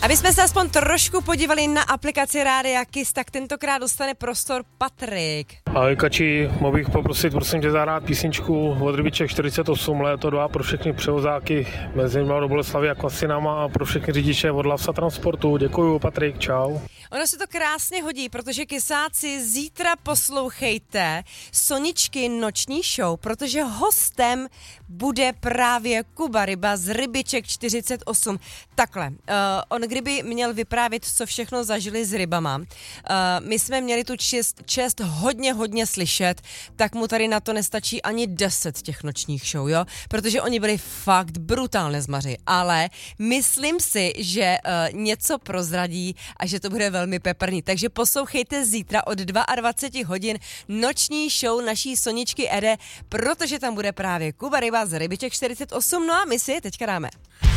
Aby jsme se aspoň trošku podívali na aplikaci Rádia Kiss, tak tentokrát dostane prostor Patrik. Ahoj Kači, mohl bych poprosit, prosím tě, zahrát písničku od Rybiček 48 léto 2 pro všechny převozáky mezi Mladou Boleslaví a Klasinama a pro všechny řidiče od Lavsa Transportu. Děkuju, Patrik, čau. Ono se to krásně hodí, protože kysáci, zítra poslouchejte Soničky noční show, protože hostem bude právě Kuba Ryba z Rybiček 48. Takhle, on kdyby měl vyprávět, co všechno zažili s rybama, my jsme měli tu čest hodně slyšet, tak mu tady na to nestačí ani 10 těch nočních show, jo? Protože oni byli fakt brutálně zmaři, ale myslím si, že něco prozradí a že to bude velmi peprný. Takže poslouchejte zítra od 22 hodin noční show naší Soničky Ede, protože tam bude právě Kuba Ryba z Rybiček 48, no a my si je teďka dáme.